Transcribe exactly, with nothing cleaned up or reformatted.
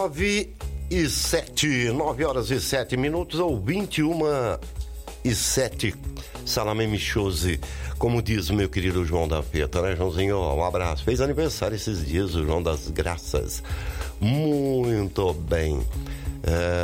nove e sete, nove horas e sete minutos ou vinte e uma e sete. Salame Michose, como diz meu querido João da Feta, né, Joãozinho? Um abraço. Fez aniversário esses dias, o João das Graças. Muito bem. É...